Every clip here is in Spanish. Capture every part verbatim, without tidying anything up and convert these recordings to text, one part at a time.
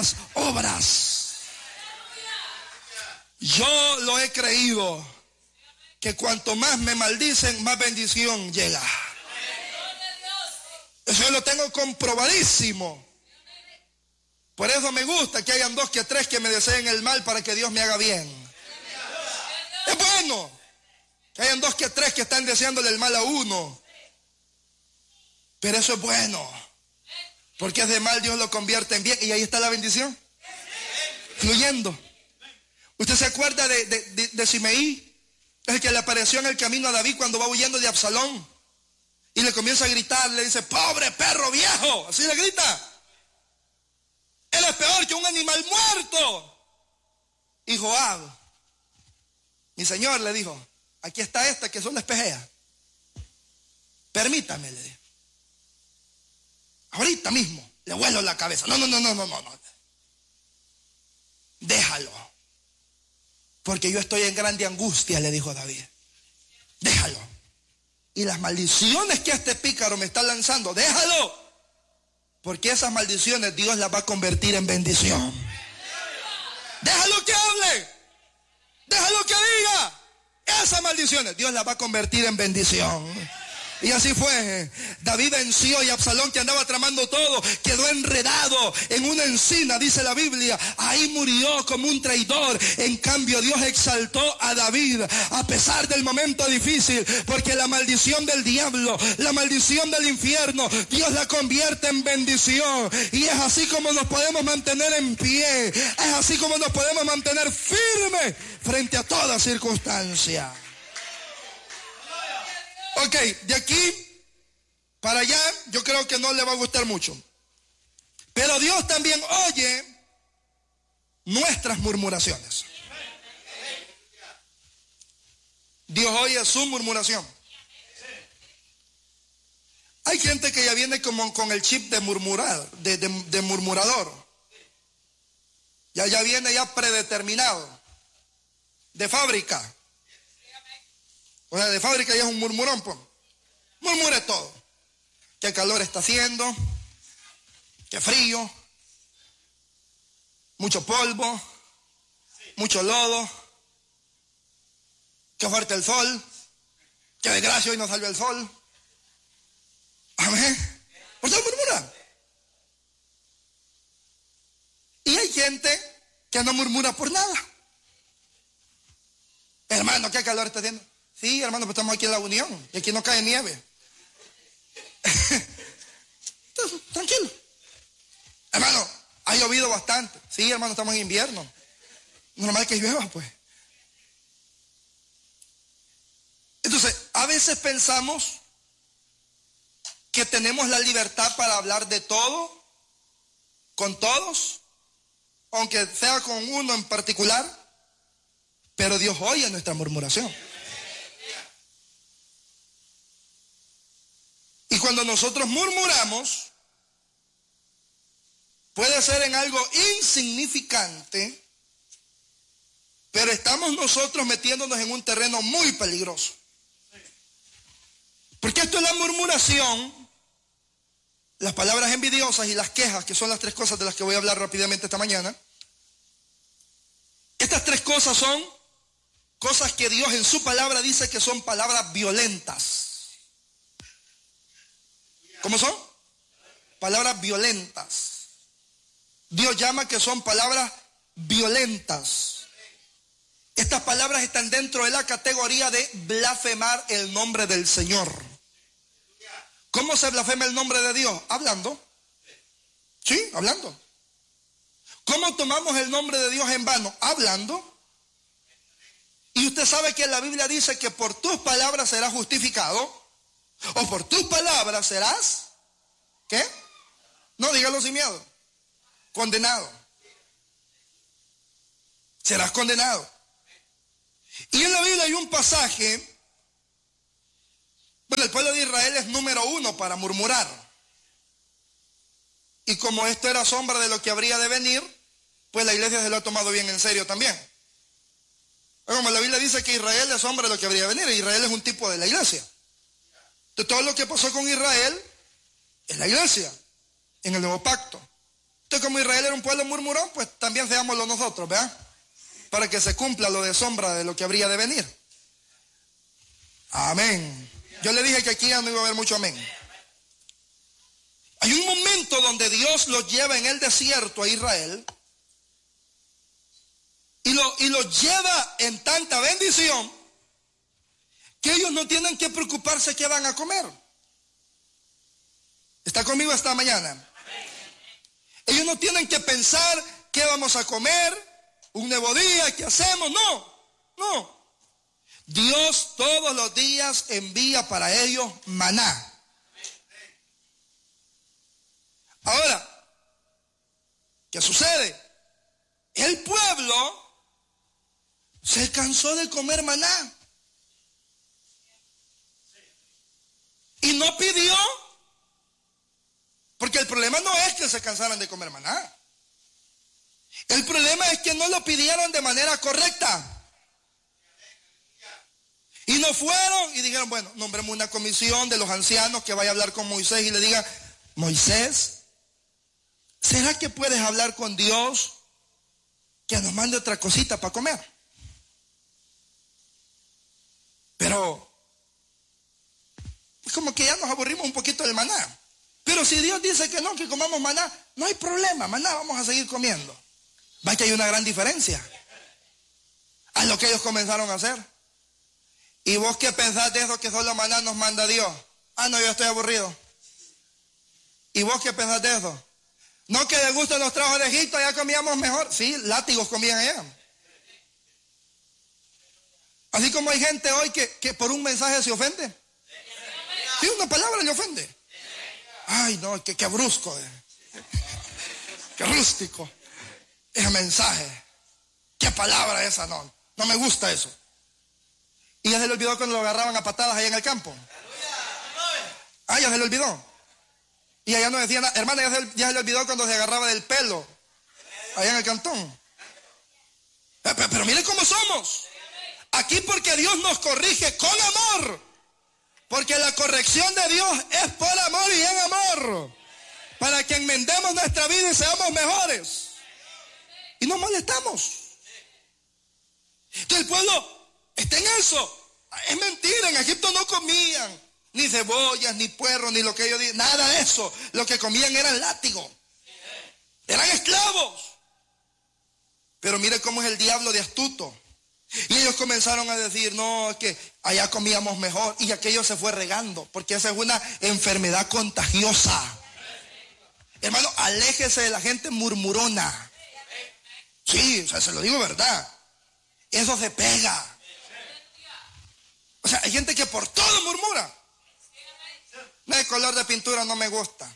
buenas obras. Yo lo he creído, que cuanto más me maldicen, más bendición llega. Eso yo lo tengo comprobadísimo. Por eso me gusta que hayan dos que tres que me deseen el mal para que Dios me haga bien. Es bueno que hayan dos que tres que están deseándole el mal a uno. Pero eso es bueno, porque es de mal Dios lo convierte en bien. Y ahí está la bendición fluyendo. ¿Usted se acuerda de, de, de, de Simeí? Es el que le apareció en el camino a David cuando va huyendo de Absalón. Y le comienza a gritar, le dice: pobre perro viejo. Así le grita. Él es peor que un animal muerto. Y Joab, mi señor, le dijo: aquí está esta que solo espejea. Permítame, le dijo. Ahorita mismo le vuelo la cabeza. No, no, no, no, no, no, no. Déjalo. Porque yo estoy en grande angustia, le dijo David. Déjalo. Y las maldiciones que este pícaro me está lanzando, déjalo. Porque esas maldiciones Dios las va a convertir en bendición. Déjalo que hable. Déjalo que diga. Esas maldiciones Dios las va a convertir en bendición. Y así fue. David venció, y Absalón, que andaba tramando todo, quedó enredado en una encina, dice la Biblia. Ahí murió como un traidor. En cambio, Dios exaltó a David a pesar del momento difícil, porque la maldición del diablo, la maldición del infierno, Dios la convierte en bendición. Y es así como nos podemos mantener en pie. Es así como nos podemos mantener firmes frente a toda circunstancia. Ok, de aquí para allá yo creo que no le va a gustar mucho. Pero Dios también oye nuestras murmuraciones. Dios oye su murmuración. Hay gente que ya viene como con el chip de murmurar, de, de, de murmurador. Ya, ya viene ya predeterminado, de fábrica. O sea, de fábrica ya es un murmurón, pues. Murmure todo. Qué calor está haciendo, qué frío, mucho polvo, mucho lodo, qué fuerte el sol, qué desgracia hoy no salió el sol. Amén. Por eso murmura. Y hay gente que no murmura por nada. Hermano, qué calor está haciendo. Sí, hermano, pues estamos aquí en la Unión y aquí no cae nieve. Entonces, tranquilo. Hermano, ha llovido bastante. Sí, hermano, estamos en invierno. Normal que llueva, pues. Entonces, a veces pensamos que tenemos la libertad para hablar de todo, con todos, aunque sea con uno en particular, pero Dios oye nuestra murmuración. Y cuando nosotros murmuramos, puede ser en algo insignificante, pero estamos nosotros metiéndonos en un terreno muy peligroso. Porque esto es la murmuración, las palabras envidiosas y las quejas, que son las tres cosas de las que voy a hablar rápidamente esta mañana. Estas tres cosas son cosas que Dios en su palabra dice que son palabras violentas. ¿Cómo son? Palabras violentas. Dios llama que son palabras violentas. Estas palabras están dentro de la categoría de blasfemar el nombre del Señor. ¿Cómo se blasfema el nombre de Dios? Hablando. Sí, hablando. ¿Cómo tomamos el nombre de Dios en vano? Hablando. Y usted sabe que la Biblia dice que por tus palabras serás justificado. O por tus palabras serás, ¿qué? No, dígalo sin miedo. Condenado. Serás condenado. Y en la Biblia hay un pasaje. Bueno, el pueblo de Israel es número uno para murmurar. Y como esto era sombra de lo que habría de venir, pues la iglesia se lo ha tomado bien en serio también. Como la Biblia dice que Israel es sombra de lo que habría de venir, Israel es un tipo de la iglesia. Entonces, todo lo que pasó con Israel es la iglesia, en el nuevo pacto. Entonces, como Israel era un pueblo murmurón, pues también seámoslo nosotros, ¿verdad? Para que se cumpla lo de sombra de lo que habría de venir. Amén. Yo le dije que aquí ya no iba a haber mucho amén. Hay un momento donde Dios los lleva en el desierto a Israel y lo, y los lleva en tanta bendición que ellos no tienen que preocuparse qué van a comer. ¿Está conmigo esta mañana? Ellos no tienen que pensar qué vamos a comer, un nuevo día, qué hacemos. No, no. Dios todos los días envía para ellos maná. Ahora, ¿qué sucede? El pueblo se cansó de comer maná y no pidió, porque el problema no es que se cansaran de comer maná. El problema es que no lo pidieron de manera correcta. Y no fueron y dijeron, bueno, nombremos una comisión de los ancianos que vaya a hablar con Moisés y le diga, Moisés, ¿será que puedes hablar con Dios que nos mande otra cosita para comer? Pero, es como que ya nos aburrimos un poquito del maná. Pero si Dios dice que no, que comamos maná, no hay problema, maná vamos a seguir comiendo. Va que hay una gran diferencia a lo que ellos comenzaron a hacer. ¿Y vos qué pensás de eso que solo maná nos manda Dios? Ah, no, yo estoy aburrido. ¿Y vos qué pensás de eso? No, que de gusto nos trajo de Egipto, allá comíamos mejor. Sí, látigos comían allá. Así como hay gente hoy que, que por un mensaje se ofende. Sí, una palabra le ofende. Ay, no, que, que brusco. Qué rústico. Ese mensaje. ¿Qué palabra esa? No, no me gusta eso. Y ya se le olvidó cuando lo agarraban a patadas allá en el campo. Ah, ya se le olvidó. Y allá no decían, hermana, ya se, ya se le olvidó cuando se agarraba del pelo allá en el cantón. Pero, pero, pero mire cómo somos. Aquí porque Dios nos corrige con amor. Porque la corrección de Dios es por amor y en amor. Para que enmendemos nuestra vida y seamos mejores. Y nos molestamos. Entonces el pueblo está en eso. Es mentira, en Egipto no comían ni cebollas, ni puerros, ni lo que ellos dicen. Nada de eso. Lo que comían eran látigos. Eran esclavos. Pero mire cómo es el diablo de astuto. Y ellos comenzaron a decir, no, es que allá comíamos mejor. Y aquello se fue regando, porque esa es una enfermedad contagiosa. Hermano, aléjese de la gente murmurona. Sí, o sea, se lo digo verdad. Eso se pega. O sea, hay gente que por todo murmura. No, el color de pintura no me gusta.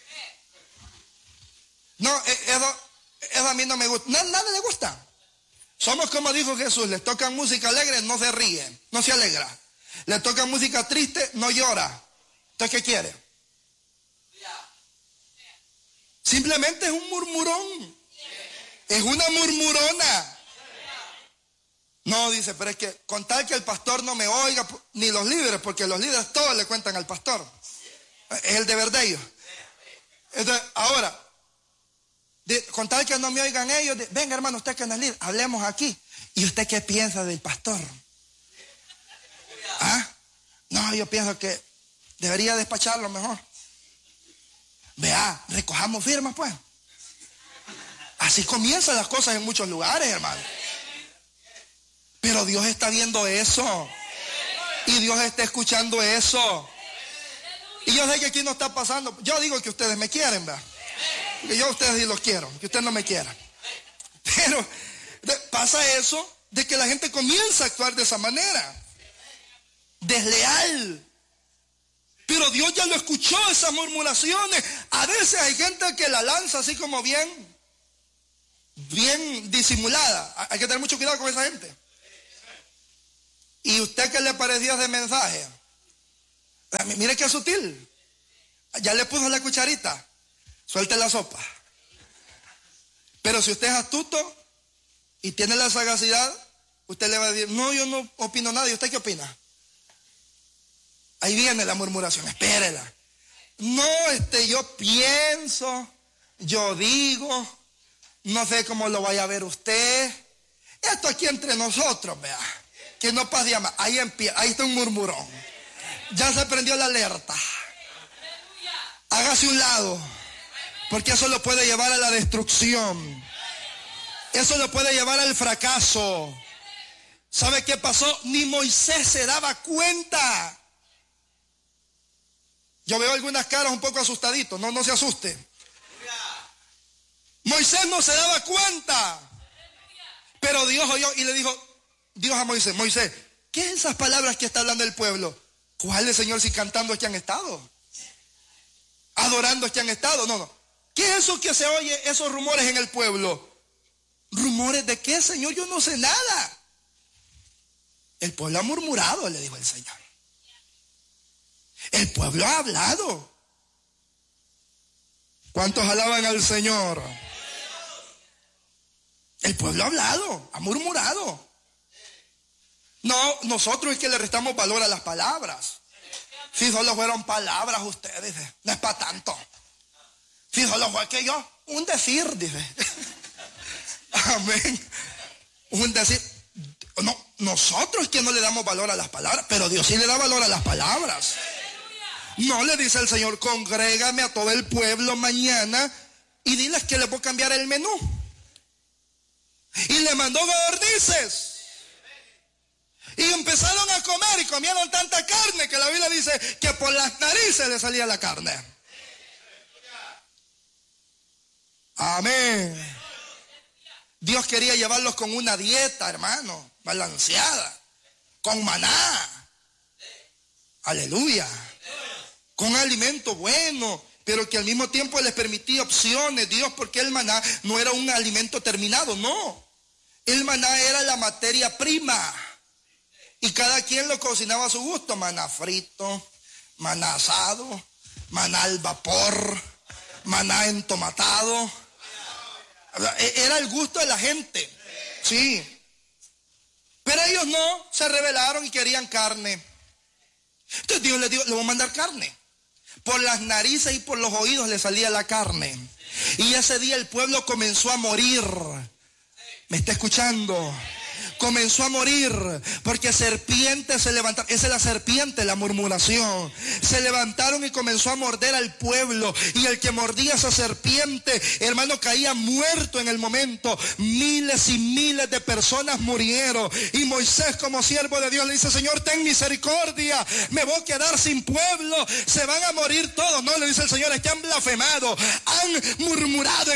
No, eso, eso a mí no me gusta. No, nada le gusta. Somos como dijo Jesús, les tocan música alegre, no se ríe, no se alegra. Le tocan música triste, no llora. Entonces, ¿qué quiere? Simplemente es un murmurón. Es una murmurona. No, dice, pero es que con tal que el pastor no me oiga, ni los líderes, porque los líderes todos le cuentan al pastor. Es el deber de ellos. Entonces, ahora, de, con tal que no me oigan ellos, de, venga hermano, usted que no es líder, hablemos aquí. ¿Y usted qué piensa del pastor? ¿Ah? No, yo pienso que debería despacharlo mejor. Vea, recojamos firmas pues. Así comienzan las cosas en muchos lugares, hermano. Pero Dios está viendo eso. Y Dios está escuchando eso. Y yo sé que aquí no está pasando. Yo digo que ustedes me quieren, ¿verdad? Porque yo a ustedes sí los quiero, que ustedes no me quieran. Pero pasa eso de que la gente comienza a actuar de esa manera. Desleal. Pero Dios ya lo escuchó, esas murmuraciones. A veces hay gente que la lanza así como bien, bien disimulada. Hay que tener mucho cuidado con esa gente. ¿Y usted qué le pareció ese mensaje? Mire qué sutil. Ya le puso la cucharita. Suelte la sopa. Pero si usted es astuto y tiene la sagacidad, usted le va a decir, no, yo no opino nada. ¿Y usted qué opina? Ahí viene la murmuración, espérela. No, este, yo pienso, yo digo, no sé cómo lo vaya a ver usted. Esto aquí entre nosotros, vea, que no pasa de más. Ahí, ahí está un murmurón. Ya se prendió la alerta. Hágase un lado, porque eso lo puede llevar a la destrucción. Eso lo puede llevar al fracaso. ¿Sabe qué pasó? Ni Moisés se daba cuenta. Yo veo algunas caras un poco asustaditos. No, no se asuste. Moisés no se daba cuenta. Pero Dios oyó y le dijo, Dios a Moisés, Moisés, ¿qué es esas palabras que está hablando el pueblo? ¿Cuáles, Señor, si cantando es que han estado? ¿Adorando es que han estado? No, no. ¿Qué es eso que se oye, esos rumores en el pueblo? ¿Rumores de qué, Señor? Yo no sé nada. El pueblo ha murmurado, le dijo el Señor. El pueblo ha hablado. ¿Cuántos alaban al Señor? El pueblo ha hablado, ha murmurado. No, nosotros es que le restamos valor a las palabras. Si solo fueron palabras, usted dice, no es para tanto. Si solo fue que yo, un decir, dice. Amén. Un decir. No, nosotros es que no le damos valor a las palabras, pero Dios sí le da valor a las palabras. No le dice el Señor, congrégame a todo el pueblo mañana y diles que les voy a cambiar el menú. Y le mandó codornices. Y empezaron a comer y comieron tanta carne que la Biblia dice que por las narices le salía la carne. Amén. Dios quería llevarlos con una dieta, hermano, balanceada, con maná. Aleluya. Con alimento bueno, pero que al mismo tiempo les permitía opciones. Dios, porque el maná no era un alimento terminado, no. El maná era la materia prima. Y cada quien lo cocinaba a su gusto. Maná frito, maná asado, maná al vapor, maná entomatado. Era el gusto de la gente. Sí. Pero ellos no, se rebelaron y querían carne. Entonces Dios les dijo, le voy a mandar carne. Por las narices y por los oídos le salía la carne. Y ese día el pueblo comenzó a morir. ¿Me está escuchando? Comenzó a morir porque serpientes se levantaron. Esa es la serpiente, la murmuración. Se levantaron y comenzó a morder al pueblo. Y el que mordía esa serpiente, hermano, caía muerto en el momento. Miles y miles de personas murieron. Y Moisés, como siervo de Dios, le dice, Señor, ten misericordia. Me voy a quedar sin pueblo. Se van a morir todos. No, le dice el Señor, es que han blasfemado, han murmurado.